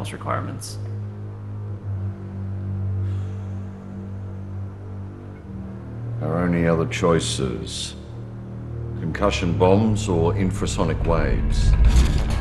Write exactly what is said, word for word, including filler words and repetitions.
Atmos requirements. Our only other choices: concussion bombs or infrasonic waves.